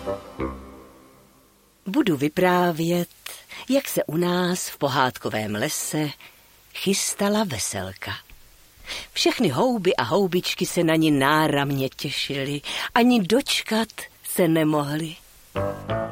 Budu vyprávět, jak se u nás v pohádkovém lese chystala veselka. Všechny houby a houbičky se na ní náramně těšily, ani dočkat se nemohly.